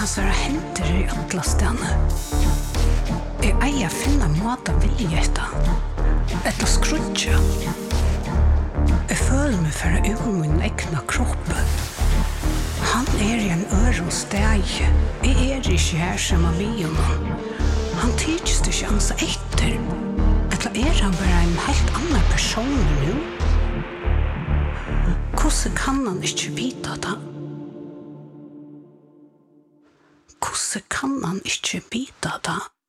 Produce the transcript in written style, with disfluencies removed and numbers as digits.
Alltså det händer i alla ställen. Jag finner måta vilja ett skrutja. Jag följer mig för ur min egna kropp. Han i en öronsteg. Jag inte här som av honom. Han tycks det chans efter. Eller han bara en helt annan person nu? Hvordan kan han ikke vite det? Hvordan kan han ikke vite det?